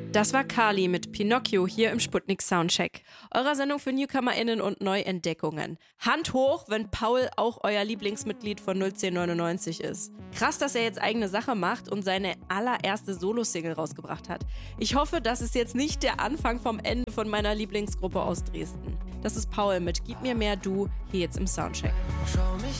Das war Kali mit Pinocchio hier im Sputnik Soundcheck. Eurer Sendung für NewcomerInnen und Neuentdeckungen. Hand hoch, wenn Paul auch euer Lieblingsmitglied von 01099 ist. Krass, dass er jetzt eigene Sache macht und seine allererste Solo-Single rausgebracht hat. Ich hoffe, das ist jetzt nicht der Anfang vom Ende von meiner Lieblingsgruppe aus Dresden. Das ist Paul mit Gib mir mehr du, hier jetzt im Soundcheck. Schau mich